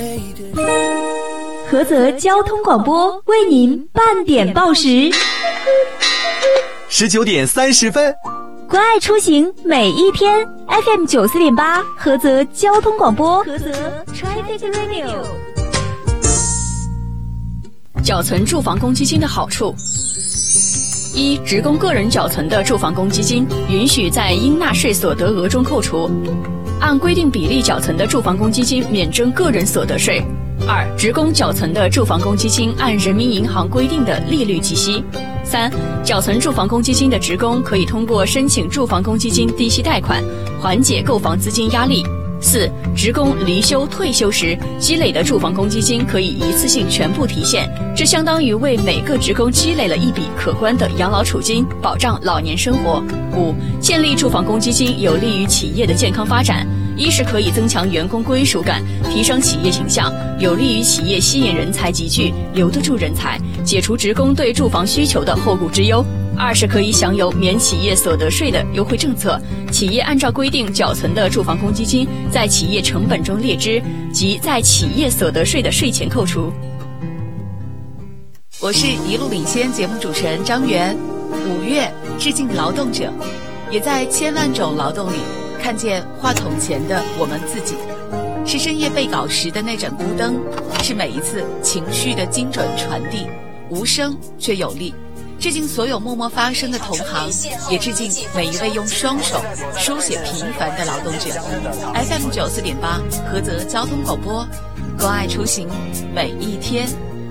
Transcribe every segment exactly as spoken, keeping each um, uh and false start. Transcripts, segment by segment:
菏泽交通广播为您半点报时， 十九点三十分。 关爱出行每一天 ，F M 九四点八，菏泽交通广播，菏泽 Traffic Radio。 缴存住房公积金的好处：一、职工个人缴存的住房公积金允许在应纳税所得额中扣除，按规定比例缴存的住房公积金免征个人所得税。二、职工缴存的住房公积金按人民银行规定的利率计息。三、缴存住房公积金的职工可以通过申请住房公积金低息贷款，缓解购房资金压力。四、职工离休、退休时积累的住房公积金可以一次性全部提现，这相当于为每个职工积累了一笔可观的养老储金，保障老年生活。五、建立住房公积金有利于企业的健康发展，一是可以增强员工归属感，提升企业形象，有利于企业吸引人才集聚，留得住人才，解除职工对住房需求的后顾之忧。二是可以享有免企业所得税的优惠政策，企业按照规定缴存的住房公积金在企业成本中列支，即在企业所得税的税前扣除。 我是一路领先节目主持人张媛。五月致敬劳动者，也在千万种劳动里看见话筒前的我们自己，是深夜备稿时的那盏孤灯，是每一次情绪的精准传递，无声却有力。致敬所有默默发声的同行，也致敬每一位用双手书写平凡的劳动者。F M 九四点八，菏泽交通广播，关爱出行每一天。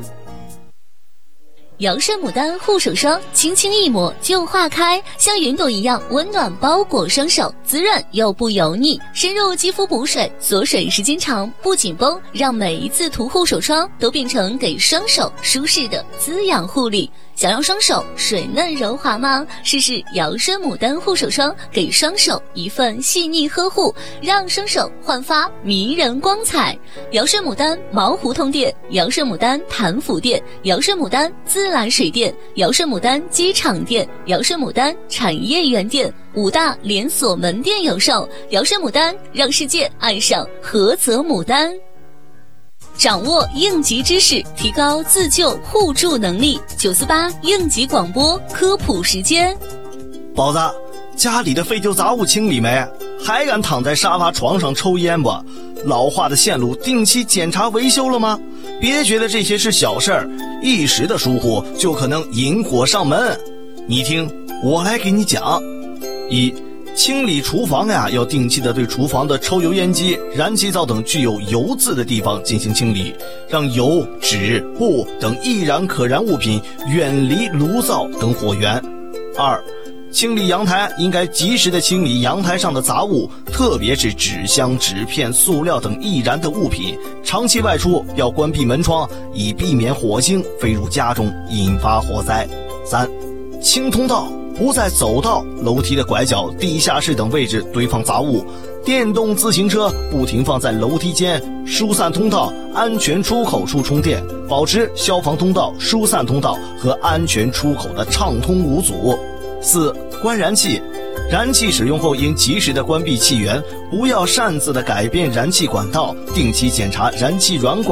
扬胜牡丹护手霜，轻轻一抹就化开，像云朵一样温暖包裹双手，滋润又不油腻，深入肌肤补水，锁水时间长不紧绷，让每一次涂护手霜都变成给双手舒适的滋养护理。想让双手水嫩柔滑吗？试试扬胜牡丹护手霜，给双手一份细腻呵护，让双手焕发迷人光彩。扬胜牡丹毛胡同店、扬胜牡丹潭府店、扬胜牡丹自来水店、扬胜牡丹机场店、扬胜牡丹产业园店五大连锁门店有售。扬胜牡丹，让世界爱上菏泽牡丹。掌握应急知识，提高自救互助能力。九四八应急广播科普时间。 宝子，家里的废旧杂物清理没？还敢躺在沙发床上抽烟不？老化的线路定期检查维修了吗？别觉得这些是小事儿，一时的疏忽就可能引火上门。你听，我来给你讲。一、清理厨房呀，要定期的对厨房的抽油烟机、燃气灶等具有油渍的地方进行清理，让油、纸、布等易燃可燃物品远离炉灶等火源。二、清理阳台应该及时的清理阳台上的杂物，特别是纸箱、纸片、塑料等易燃的物品。长期外出要关闭门窗，以避免火星飞入家中，引发火灾。三、清通道，不在走道、楼梯的拐角、地下室等位置堆放杂物。电动自行车不停放在楼梯间、疏散通道、安全出口处充电，保持消防通道、疏散通道和安全出口的畅通无阻。四、关燃气，燃气使用后应及时的关闭气源，不要擅自的改变燃气管道，定期检查燃气软管